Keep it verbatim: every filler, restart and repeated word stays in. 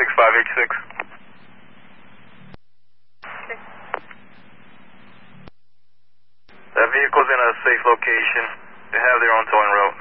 six five eight six. Okay. That vehicle's in a safe location. They have their own towing route.